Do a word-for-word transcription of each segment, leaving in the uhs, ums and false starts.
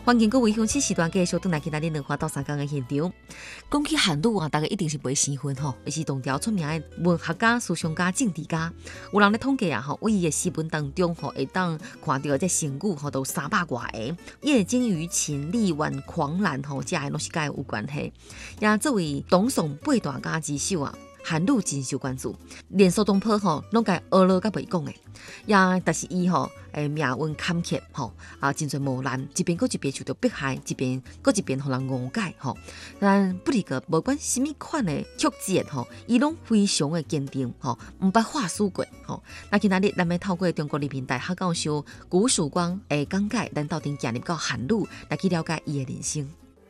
欢迎各位乡亲时段继续转来今仔日两花到三江的现场。讲起韩愈啊，大家一定是袂生分吼，伊是唐朝出名的文学家、思想家、政治家。有人咧统计啊，吼，为伊的诗文当中吼，会当看到这成语吼，都有三百多个。夜惊余情、力挽狂澜吼，这些拢是甲伊有关系。也作为唐宋八大家之首啊。韩愈真受关注，连苏东坡吼拢甲学了甲袂讲诶，也但是伊吼诶命运坎坷吼啊，真侪磨难，一边搁一边受到迫害，一边搁一边互人误解吼。但不离个无管什么款诶曲折吼，伊拢非常诶坚定吼，毋捌话输过吼。那今仔日咱要透过中国人民大学教授古曙光诶讲解，咱到底进入到韩愈来去了解伊诶人生。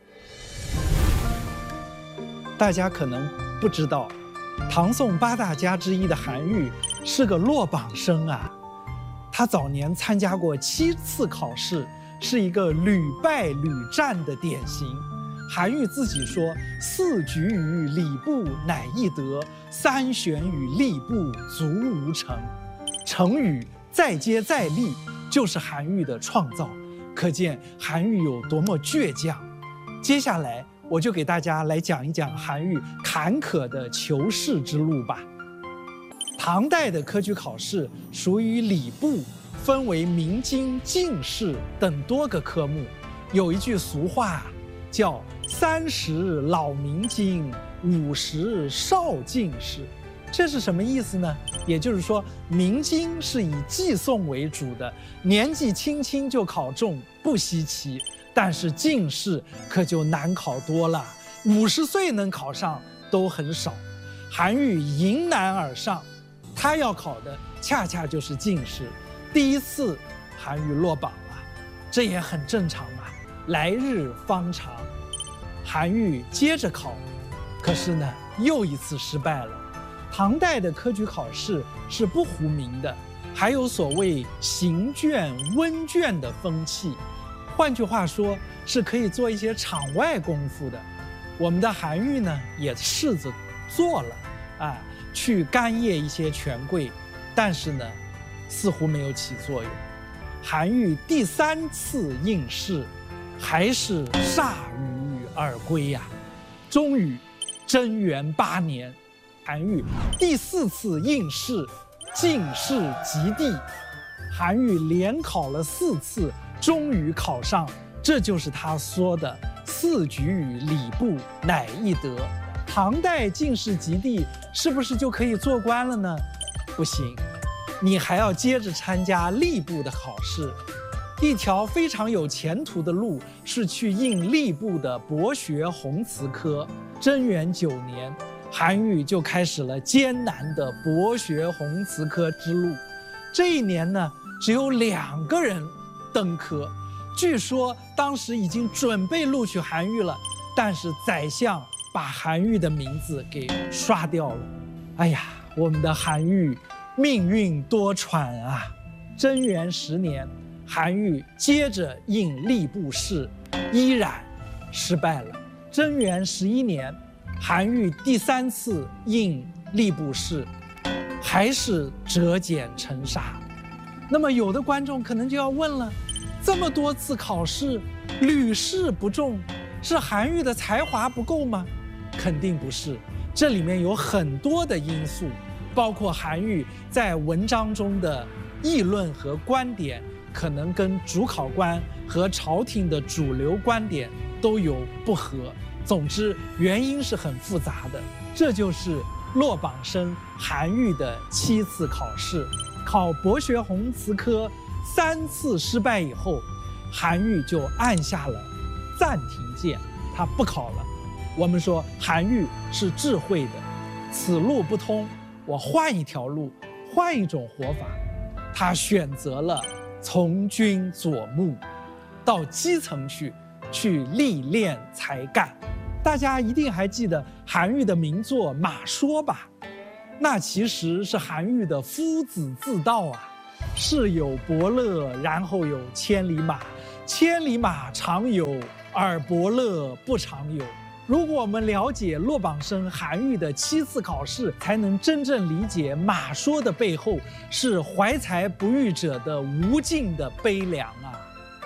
大家可能不知道。唐宋八大家之一的韩愈是个落榜生啊，他早年参加过七次考试，是一个屡败屡战的典型。韩愈自己说：“四举于礼部乃易得，三选于吏部足无成。”成语再接再厉就是韩愈的创造，可见韩愈有多么倔强。接下来我就给大家来讲一讲韩愈坎坷的求仕之路吧。唐代的科举考试属于礼部，分为明经、进士等多个科目。有一句俗话叫“三十老明经，五十少进士”，这是什么意思呢？也就是说，明经是以记诵为主的，年纪轻轻就考中不稀奇。但是进士可就难考多了，五十岁能考上都很少。韩愈迎难而上，他要考的恰恰就是进士。第一次，韩愈落榜了，这也很正常啊，来日方长。韩愈接着考，可是呢，又一次失败了。唐代的科举考试是不糊名的，还有所谓行卷、温卷的风气。换句话说，是可以做一些场外功夫的。我们的韩愈呢，也试着做了，啊，去干谒一些权贵，但是呢，似乎没有起作用。韩愈第三次应试，还是铩羽而归呀、啊。终于，贞元八年，韩愈第四次应试，进士及第。韩愈连考了四次。终于考上，这就是他说的“四举于礼部乃易得”。唐代进士及第，是不是就可以做官了呢？不行，你还要接着参加吏部的考试。一条非常有前途的路是去应吏部的博学宏词科。贞元九年，韩愈就开始了艰难的博学宏词科之路。这一年呢，只有两个人登科，据说当时已经准备录取韩愈了，但是宰相把韩愈的名字给刷掉了。哎呀，我们的韩愈命运多舛啊！贞元十年，韩愈接着应吏部试，依然失败了。贞元十一年，韩愈第三次应吏部试，还是折简成沙。那么有的观众可能就要问了，这么多次考试屡试不中，是韩愈的才华不够吗？肯定不是，这里面有很多的因素，包括韩愈在文章中的议论和观点可能跟主考官和朝廷的主流观点都有不合。总之，原因是很复杂的。这就是落榜生韩愈的七次考试。考博学宏词科三次失败以后，韩愈就按下了暂停键，他不考了。我们说韩愈是智慧的，此路不通，我换一条路，换一种活法。他选择了从军佐牧，到基层去，去历练才干。大家一定还记得韩愈的名作《马说》吧？那其实是韩愈的夫子自道啊。世有伯乐，然后有千里马，千里马常有，而伯乐不常有。如果我们了解落榜生韩愈的七次考试，才能真正理解《马说》的背后是怀才不遇者的无尽的悲凉啊。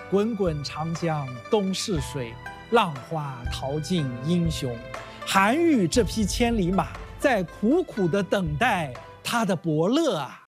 滚滚长江东逝水，浪花淘尽英雄。韩愈这匹千里马，在苦苦的等待他的伯乐啊。